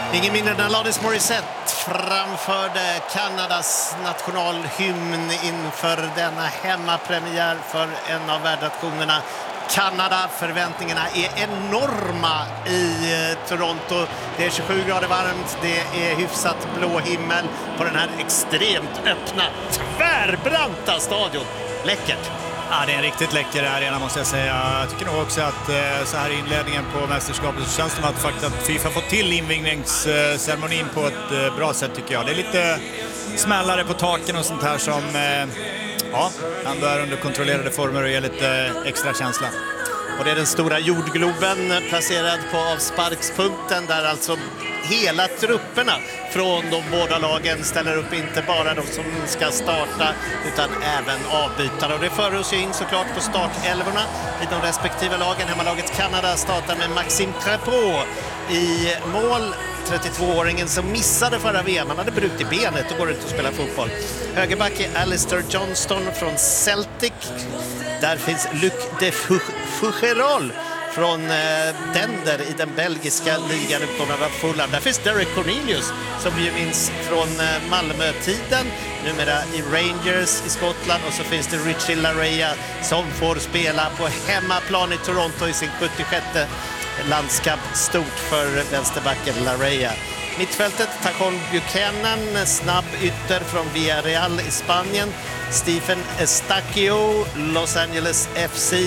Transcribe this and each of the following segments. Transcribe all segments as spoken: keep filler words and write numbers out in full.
Ingen mindre än Alanis Morissette framförde Kanadas nationalhymn inför denna hemmapremiär för en av världsnationerna. Kanada, förväntningarna är enorma i Toronto. Det är tjugosju grader varmt, det är hyfsat blå himmel på den här extremt öppna, tvärbranta stadion. Läckert. Ja, det är en riktigt läcker arena måste jag säga. Jag tycker nog också att eh, så här i inledningen på mästerskapet så känns det som att, faktiskt att FIFA fått till invigningsceremonin på ett eh, bra sätt tycker jag. Det är lite smällare på taken och sånt här som eh, ja, ändå är under kontrollerade former och ger lite extra känsla. Och det är den stora jordgloben placerad på avsparkspunkten där alltså hela trupperna från de båda lagen ställer upp, inte bara de som ska starta utan även avbytare. Och det för oss in såklart på startelvorna i de respektive lagen. Hemmalaget Kanada startar med Maxime Crépeau i mål. trettiotvååringen som missade förra V M. Han hade brutit benet och går ut och spelar fotboll. Högerback är Alistair Johnston från Celtic. Där finns Luc de Fougerolles från eh, Dender i den belgiska ligan utgången av Fulham. Där finns Derek Cornelius som vi minns från eh, Malmö-tiden, numera i Rangers i Skottland. Och så finns det Richie Laryea som får spela på hemmaplan i Toronto i sin sjuttiosjätte landskamp. Stort för vänsterbacken Laryea. Mittfältet, Tacon Buchanan, snabb ytter från Villarreal i Spanien. Stephen Estacio, Los Angeles F C,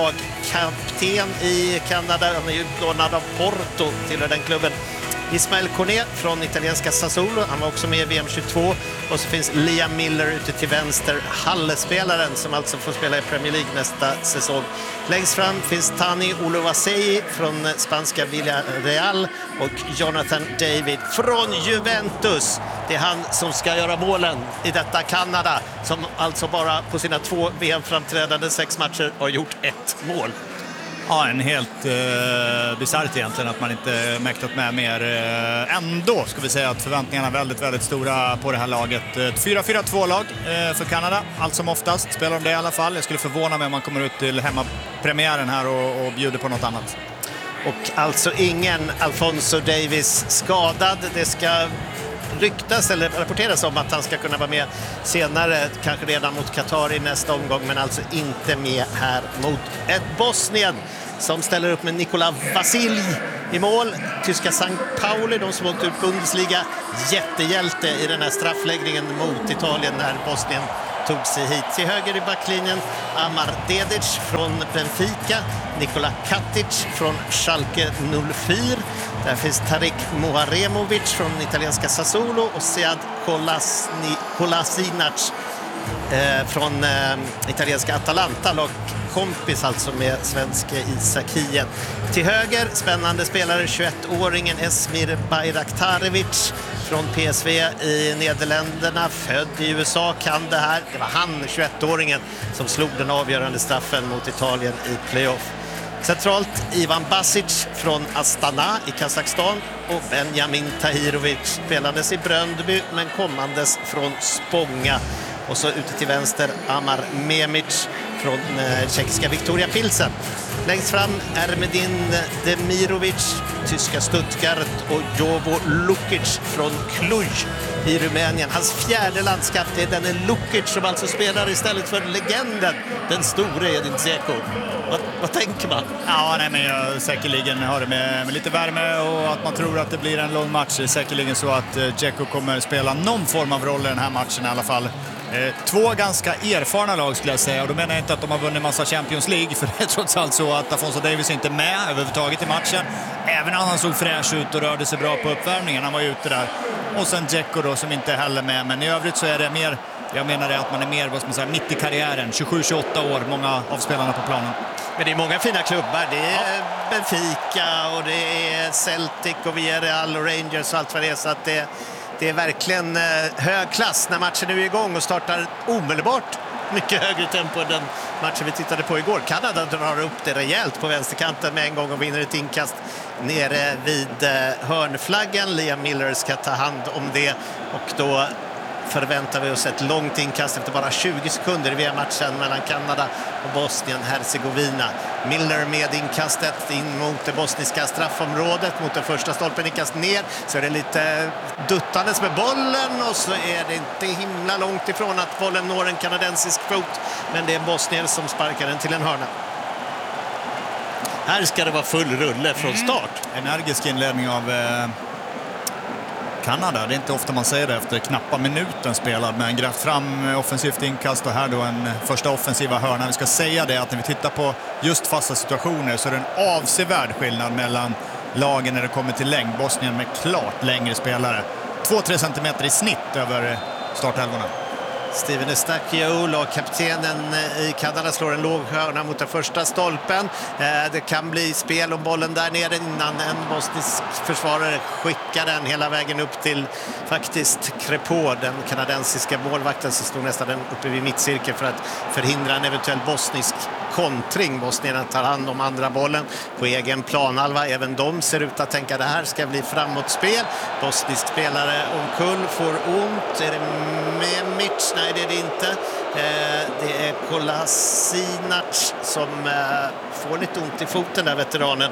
lagkapten i Kanada. Han är utlånad av Porto till den klubben. Ismael Koné från italienska Sassuolo, han var också med i V M tjugotvå. Och så finns Liam Miller ute till vänster, Halle-spelaren som alltså får spela i Premier League nästa säsong. Längst fram finns Tani Oluwaseyi från spanska Villarreal och Jonathan David från Juventus. Det är han som ska göra målen i detta Kanada som alltså bara på sina två V M-framträdande sex matcher har gjort ett mål. Ja, en helt eh, bisarrt egentligen att man inte mäktat med mer. Eh, ändå ska vi säga att förväntningarna är väldigt, väldigt stora på det här laget. Ett fyra fyra två-lag eh, för Kanada, allt som oftast. Spelar de det i alla fall. Jag skulle förvåna mig om man kommer ut till hemmapremiären här och, och bjuder på något annat. Och alltså ingen Alphonso Davies skadad. Det ska ryktas eller rapporteras om att han ska kunna vara med senare, kanske redan mot Qatar i nästa omgång, men alltså inte med här mot ett Bosnien som ställer upp med Nikola Vasilj i mål. Tyska Sankt Pauli, de som åkt ut Bundesliga, jättehjälte i den här straffläggningen mot Italien när Bosnien tog sig hit. Till höger i backlinjen Amar Dedic från Benfica, Nikola Katic från Schalke noll fyra. Där finns Tarik Moharemovic från italienska Sassuolo och Sead Kolasinac eh, från eh, italienska Atalanta, lag kompis alltså med svenska Isakien. Till höger, spännande spelare, tjugoettåringen Esmir Bayraktarevic från P S V i Nederländerna, född i U S A, kan det här. Det var han, tjugoettåringen, som slog den avgörande straffen mot Italien i playoff. Centralt Ivan Basic från Astana i Kazakstan och Benjamin Tahirovic, spelandes i Bröndby men kommandes från Spånga. Och så ute till vänster Amar Memic från eh, tjeckiska Viktoria Pilsen. Längst fram Ermedin Demirovic, tyska Stuttgart, och Jovo Lukic från Cluj i Rumänien. Hans fjärde landskamp, det är denne Lukic som alltså spelar istället för legenden, den store Edin Dzeko. Vad, vad tänker man? Ja, nej, men jag säkerligen har det med, med lite värme och att man tror att det blir en lång match. Det är säkerligen så att eh, Dzeko kommer spela någon form av roll i den här matchen i alla fall. Eh, två ganska erfarna lag skulle jag säga, och då menar jag inte att de har vunnit massa Champions League, för det är trots allt så att Alphonso Davies inte är med överhuvudtaget i matchen. Även om han såg fräsch ut och rörde sig bra på uppvärmningen, han var ju ute där. Och sen Dzeko då som inte heller med, men i övrigt så är det mer, jag menar det att man är mer, vad ska man säga, mitt i karriären, tjugosju tjugoåtta år, många av spelarna på planen. Men det är många fina klubbar, det är ja. Benfica och det är Celtic och Villarreal och Rangers och allt vad det är, så att det Det är verkligen hög klass när matchen nu är igång och startar omedelbart mycket högre tempo än den matchen vi tittade på igår. Kanada drar upp det rejält på vänsterkanten med en gång och vinner ett inkast nere vid hörnflaggan. Liam Miller ska ta hand om det och då förväntar vi oss ett långt inkast efter bara tjugo sekunder via matchen mellan Kanada och Bosnien-Hercegovina. Milner med inkastet in mot det bosniska straffområdet, mot den första stolpen, inkast ner, så är det lite duttandes med bollen och så är det inte himla långt ifrån att bollen når en kanadensisk fot, men det är Bosnien som sparkar den till en hörna. Här ska det vara full rulle från start. Mm. Energisk inledning av eh, Kanada. Det är inte ofta man säger det efter knappa minuten spelad, men grävt fram offensivt inkast och här då en första offensiva hörna. Vi ska säga det att när vi tittar på just fasta situationer så är det en avsevärd skillnad mellan lagen när det kommer till längd. Bosnien med klart längre spelare. två till tre centimeter i snitt över startälvorna. Steven Eustáquio, lagkaptenen i Kanada, slår en låg hörna mot den första stolpen. Det kan bli spel om bollen där nere innan en bosnisk försvarare skickar den hela vägen upp till faktiskt Crépeau, den kanadensiska målvakten som stod nästan uppe vid mittcirkeln för att förhindra en eventuell bosnisk kontring. Bosnien tar hand om andra bollen på egen planhalva. Även de ser ut att tänka att det här ska bli framåtspel. Bosnisk spelare omkull, får ont. Är det Memic? Nej, det är det inte. Eh, det är Kolasinac som eh, får lite ont i foten där, veteranen.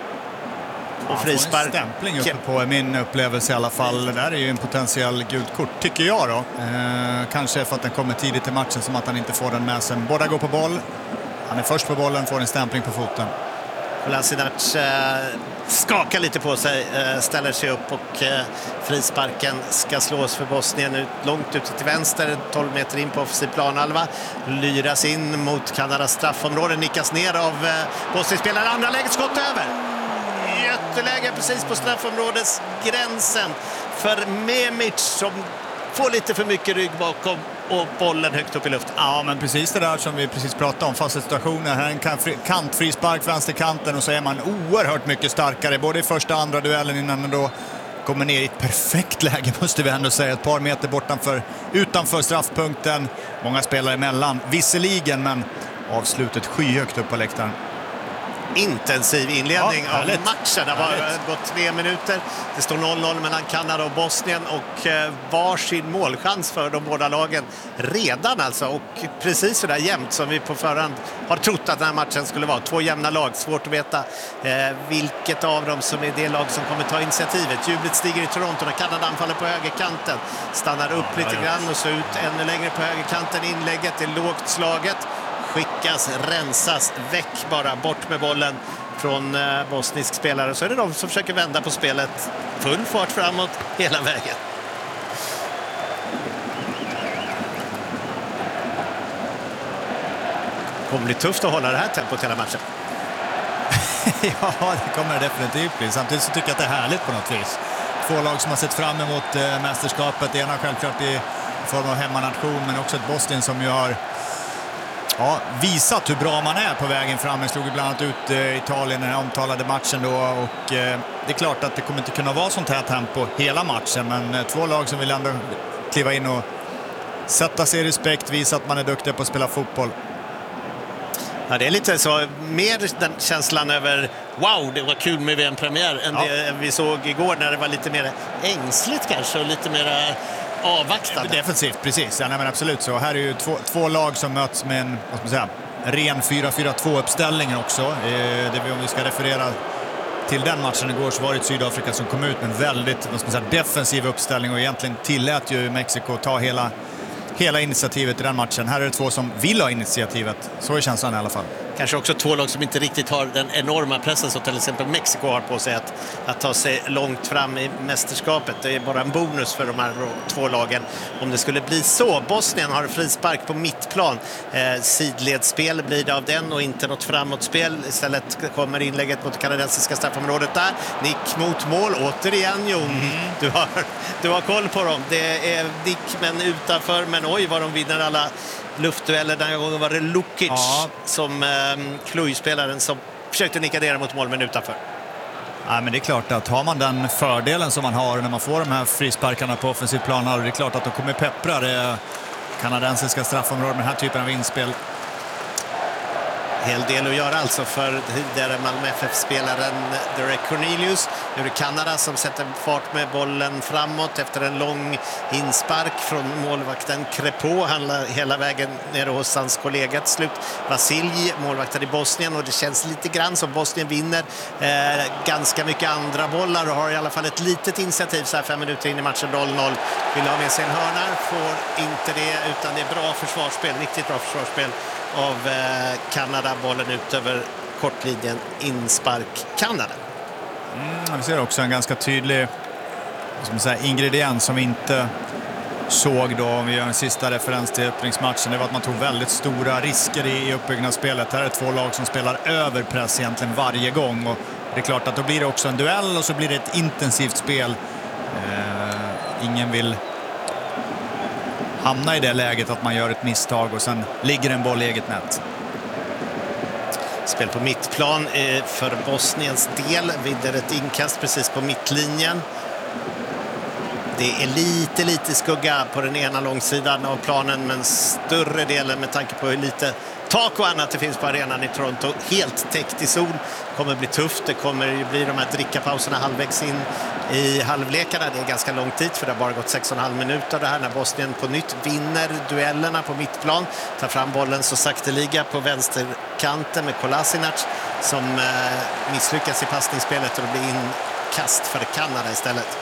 Och frispark. En stämpling uppe på min upplevelse i alla fall. Det där är ju en potentiell gult kort, tycker jag då. Eh, kanske för att den kommer tidigt i matchen, som att han inte får den med sig. Båda går på boll. Han är först på bollen, får en stämpling på foten. Kolasinac eh, skakar lite på sig, eh, ställer sig upp och eh, frisparken ska slås för Bosnien ut, långt ut till vänster, tolv meter in på offensiv planhalva. Lyras in mot Kanadas straffområde, nickas ner av eh, Bosnien-spelare. Andra läget, skott över. Jätteläge precis på straffområdesgränsen för Memic som får lite för mycket rygg bakom och bollen högt upp i luften. Ja, men precis det där som vi precis pratade om, fasta situationer. Här är en kantfrispark vänsterkanten och så är man oerhört mycket starkare både i första och andra duellen innan man då kommer ner i ett perfekt läge, måste vi ändå säga. Ett par meter bortanför, utanför straffpunkten. Många spelare emellan, visserligen, men avslutet skyhögt upp på läktaren. Intensiv inledning ja, av matchen. Det har gått tre minuter. Det står noll noll mellan Kanada och Bosnien och eh, varsin målchans för de båda lagen redan alltså. Och precis så där jämnt som vi på förhand har trott att den här matchen skulle vara. Två jämna lag. Svårt att veta eh, vilket av dem som är det lag som kommer ta initiativet. Jublet stiger i Toronto när Kanada anfaller på högerkanten. Stannar upp lite grann och så ut ännu längre på högerkanten. Inlägget är lågt slaget. Skickas, rensas, väck bara, bort med bollen från eh, bosnisk spelare. Så är det de som försöker vända på spelet. Full fart framåt hela vägen. Det kommer bli tufft att hålla det här tempot hela matchen. Ja, det kommer det definitivt bli. Samtidigt så tycker jag att det är härligt på något vis. Två lag som har sett fram emot eh, mästerskapet. Det ena självklart i form av hemmanation, men också ett Bosnien som ju har ja, visat hur bra man är på vägen fram. Jag slog bland annat ut eh, Italien i den omtalade matchen då, och eh, det är klart att det kommer inte kunna vara sånt här tempo hela matchen, men eh, två lag som vill ändå kliva in och sätta sig i respekt, visa att man är duktig på att spela fotboll. Ja, det är lite så, mer den känslan över wow, det var kul med V M-premiär än ja. det vi såg igår när det var lite mer ängsligt kanske och lite mer avvaktande. Defensivt, precis. Ja, nej, men absolut så. Här är ju två, två lag som möts med en, vad ska man säga, ren fyra fyra två-uppställning också. Eh, det vi, om vi ska referera till den matchen igår så var det Sydafrika som kom ut med en väldigt, vad ska man säga, defensiv uppställning och egentligen tillät ju Mexiko ta hela, hela initiativet i den matchen. Här är det två som vill ha initiativet. Så är känslan i alla fall. Kanske också två lag som inte riktigt har den enorma pressen som till exempel Mexiko har på sig att, att ta sig långt fram i mästerskapet. Det är bara en bonus för de här två lagen om det skulle bli så. Bosnien har frispark på mittplan. Eh, sidledsspel blir det av den och inte något framåtspel. Istället kommer inlägget mot kanadensiska straffområdet där. Nick mot mål. Återigen Jon. Mm. Du, har, du har koll på dem. Det är Nick men utanför. Men oj vad de vinner alla luftdueller. Den gången var det Lukic ja. som eh, Kluj-spelaren som försökte nicka ner mot mål men utanför. Ja, men det är klart att har man den fördelen som man har när man får de här frisparkarna på offensiv plan, det är klart att de kommer peppra det kanadensiska straffområdet med den här typen av inspel. hel del att göra alltså för tidigare Malmö F F-spelaren Derek Cornelius. Nu är det Kanada som sätter fart med bollen framåt efter en lång inspark från målvakten Crepeau. Han hela vägen ner hos hans kollega till slut. Vasilj, målvakten i Bosnien, och det känns lite grann som Bosnien vinner eh, ganska mycket andra bollar och har i alla fall ett litet initiativ så här fem minuter in i matchen. Noll noll. Vill ha med sig en hörna, får inte det, utan det är bra försvarsspel, riktigt bra försvarsspel av eh, Kanada. Bollen ut över kortlinjen, inspark Kanada. Mm, vi ser också en ganska tydlig som säga, ingrediens som vi inte såg då, om vi gör en sista referens till öppningsmatchen. Det var att man tog väldigt stora risker i, i uppbyggnadsspelet. Här är två lag som spelar över press egentligen varje gång, och det är klart att då blir det också en duell och så blir det ett intensivt spel. Eh, ingen vill hamna i det läget att man gör ett misstag och sen ligger en boll i eget nät. Spel på mittplan eh, för Bosniens del. Vinner ett inkast precis på mittlinjen. Det är lite, lite skugga på den ena långsidan av planen, men större delen med tanke på hur lite tak och annat det finns på arenan i Toronto. Helt täckt i sol. Kommer bli tufft. Det kommer ju bli de här drickapauserna halvvägs in i halvlekarna. Det är ganska lång tid för det har bara gått sex och en halv minut av det här när Bosnien på nytt vinner duellerna på mittplan. Tar fram bollen så sakteliga på vänsterkanten med Kolasinac som eh, misslyckas i passningsspelet, och det blir inkast för Kanada istället.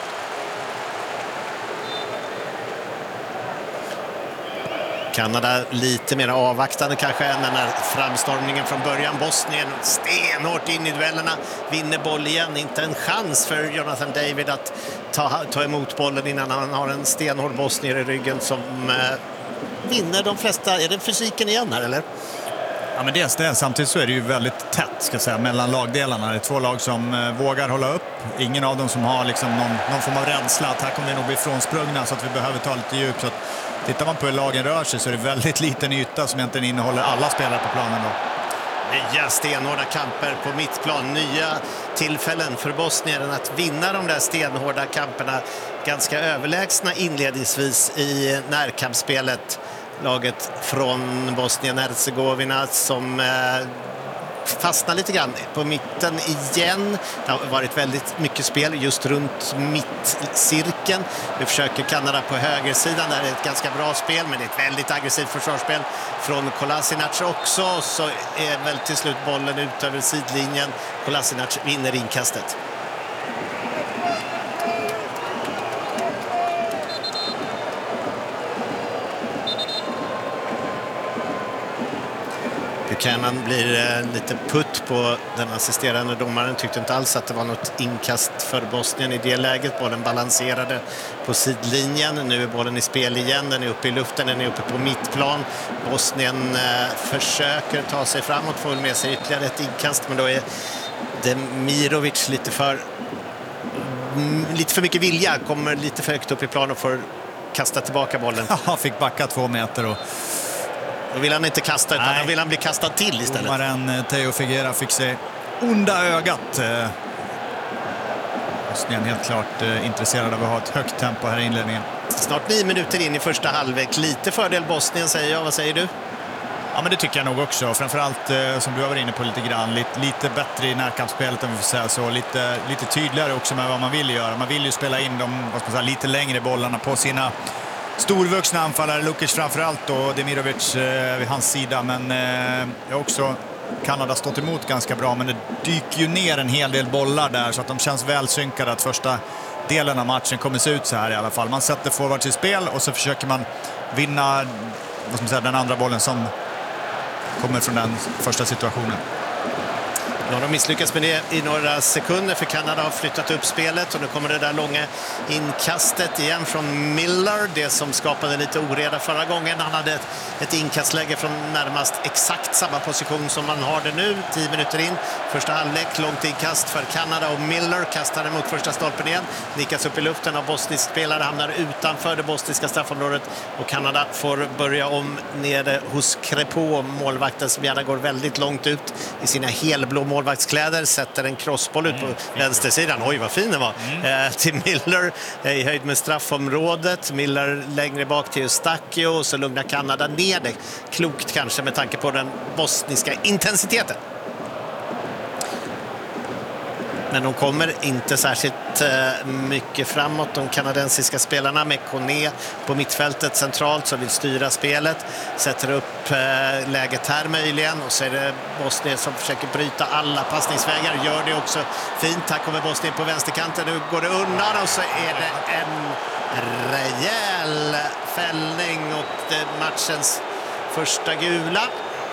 Kanada lite mer avvaktande kanske än den här framstormningen från början. Bosnien stenhårt in i duellerna, vinner boll igen. Inte en chans för Jonathan David att ta, ta emot bollen innan han har en stenhård bosnier i ryggen som eh, vinner de flesta. Är det fysiken igen här eller? Ja, men dels det. Samtidigt så är det ju väldigt tätt ska jag säga, mellan lagdelarna. Det är två lag som eh, vågar hålla upp. Ingen av dem som har liksom någon, någon form av rädsla att här kommer vi nog bli frånsprungna så att vi behöver ta lite djup. Så att, tittar man på hur lagen rör sig så är det väldigt liten yta som egentligen innehåller alla spelare på planen då. Nya stenhårda kamper på mittplan. Nya tillfällen för Bosnien att vinna de där stenhårda kamperna. Ganska överlägsna inledningsvis i närkampsspelet. Laget från Bosnien-Herzegovina som eh, fastnar lite grann på mitten igen. Det har varit väldigt mycket spel just runt mittcirkeln. Nu försöker Kanada på högersidan. Där är ett ganska bra spel, men det är ett väldigt aggressivt försvarsspel från Kolasinac också. Så är väl till slut bollen ut över sidlinjen. Kolasinac vinner inkastet. Buchanan blir eh, lite putt på den assisterande domaren. Tyckte inte alls att det var något inkast för Bosnien i det läget. Bollen balanserade på sidlinjen. Nu är bollen i spel igen. Den är uppe i luften, den är uppe på mittplan. Bosnien eh, försöker ta sig framåt, får med sig ytterligare ett inkast. Men då är Demirovic lite för mm, lite för mycket vilja. Kommer lite för högt upp i plan och får kasta tillbaka bollen. Ja, fick backa två meter och då vill han inte kasta, utan då vill han bli kastad till istället. Domaren Theo Figuera fick se onda ögat. Bosnien helt klart eh, intresserad av att ha ett högt tempo här i inledningen. Snart nio minuter in i första halvlek. Lite fördel Bosnien säger jag. Vad säger du? Ja, men det tycker jag nog också. Framförallt eh, som du var inne på lite grann. Lite, lite bättre i närkampsspelet om vi får säga så. Lite, lite tydligare också med vad man vill göra. Man vill ju spela in de vad ska man säga, lite längre bollarna på sina storvuxna anfallare, Lukic framförallt och Demirovic eh, vid hans sida, men eh, också Kanada stått emot ganska bra, men det dyker ju ner en hel del bollar där så att de känns väl synkade att första delen av matchen kommer se ut så här i alla fall. Man sätter forwards i spel och så försöker man vinna vad ska man säga, den andra bollen som kommer från den första situationen. Nu har de misslyckats med det i några sekunder för Kanada har flyttat upp spelet och nu kommer det där långa inkastet igen från Miller, det som skapade lite oreda förra gången. Han hade ett, ett inkastläge från närmast exakt samma position som man har det nu, tio minuter in. Första halvlek, långt inkast för Kanada och Miller kastar emot första stolpen igen. Nickas upp i luften av bosnisk spelare, hamnar utanför det bosniska straffområdet och Kanada får börja om nere hos Crepeau, målvakten som gärna går väldigt långt ut i sina helblå mål. målvaktskläder, sätter en crossboll ut på mm. vänstersidan. Oj, vad fin den var. Mm. Eh, till Miller i höjd med straffområdet. Miller längre bak till Eustachio, och så lugnar Kanada ner det. Klokt kanske med tanke på den bosniska intensiteten. Men de kommer inte särskilt eh, mycket framåt, de kanadensiska spelarna, med Kone på mittfältet centralt som vill styra spelet. Sätter upp eh, läget här möjligen, och så är det Bosnien som försöker bryta alla passningsvägar. Gör det också fint. Här kommer Bosnien på vänsterkanten. Nu går det undan, och så är det en rejäl fällning och det matchens första gula.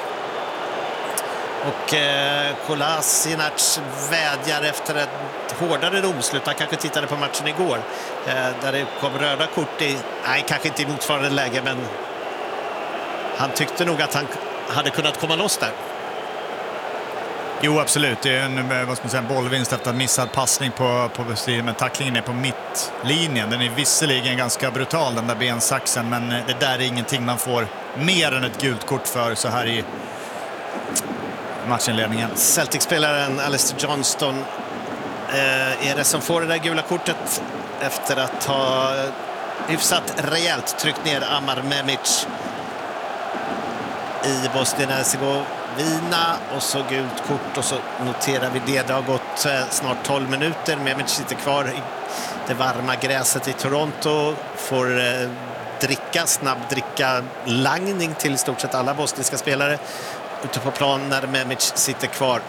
Och eh, Kolasinac vädjar efter ett hårdare domslut. Han kanske tittade på matchen igår eh, där det kom röda kort i, nej kanske inte i motsvarande läge, men han tyckte nog att han hade kunnat komma loss där. Jo, absolut. Det är en, vad ska man säga, en bollvinst efter en missad passning på, på Bosnien, men tacklingen är på mittlinjen. Den är visserligen ganska brutal, den där bensaxen, men det där är ingenting man får mer än ett gult kort för så här i matchinledningen. Celtic-spelaren Alistair Johnston eh, är det som får det där gula kortet efter att ha hyfsat rejält tryckt ner Amar Memic i Bosnien-Hercegovina, och så gult kort, och så noterar vi det. Det har gått eh, snart tolv minuter. Memic sitter kvar i det varma gräset i Toronto, får eh, dricka, snabb dricka langning till i stort sett alla bosniska spelare ute på plan när Memic sitter kvar.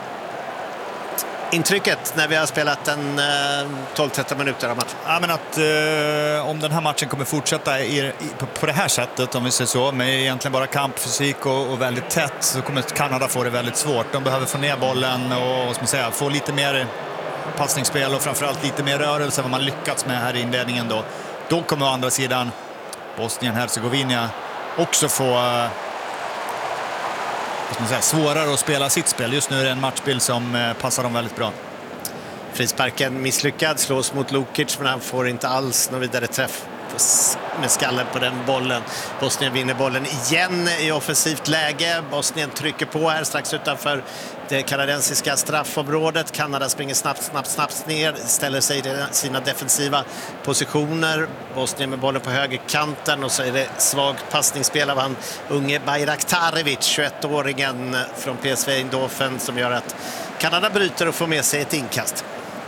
Intrycket när vi har spelat en eh, tolv tretton minuter av matchen? Ja, men att eh, om den här matchen kommer fortsätta i, i, på, på det här sättet, om vi säger så, med egentligen bara kampfysik och, och väldigt tätt, så kommer Kanada få det väldigt svårt. De behöver få ner bollen och vad ska man säga, få lite mer passningsspel och framförallt lite mer rörelse än vad man lyckats med här i inledningen då. Då kommer å andra sidan Bosnien-Hercegovina också få eh, vad ska man säga, svårare att spela sitt spel. Just nu är det en matchbild som eh, passar dem väldigt bra. Frisparken misslyckad, slås mot Lukic, men han får inte alls någon vidare träff med skallen på den bollen. Bosnien vinner bollen igen i offensivt läge. Bosnien trycker på här strax utanför det kanadensiska straffområdet. Kanada springer snabbt, snabbt, snabbt ner, ställer sig i sina defensiva positioner. Bosnien med bollen på högerkanten, och så är det svagt passningsspel av han unge Bayraktarevic, tjugoett-åringen från P S V Eindhoven, som gör att Kanada bryter och får med sig ett inkast.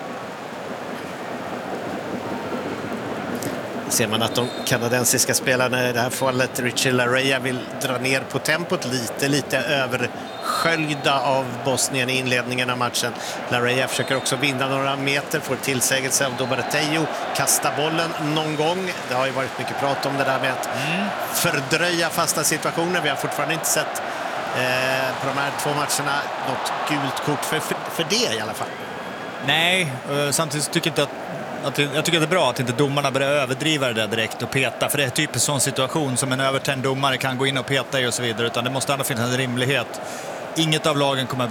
Ser man att de kanadensiska spelarna i det här fallet, Richie Laryea, vill dra ner på tempot lite, lite översköljda av Bosnien i inledningen av matchen. Laryea försöker också vinna några meter, får tillsägelse av Dobarateo, kasta bollen någon gång. Det har ju varit mycket prat om det där med att mm. fördröja fasta situationer. Vi har fortfarande inte sett eh, på de här två matcherna något gult kort för, för, för det i alla fall. Nej, samtidigt tycker jag inte att Att, jag tycker att det är bra att inte domarna börjar överdriva det där direkt och peta, för det är typ en sån situation som en övertänd domare kan gå in och peta i och så vidare, utan det måste ändå finnas en rimlighet. Inget av lagen kommer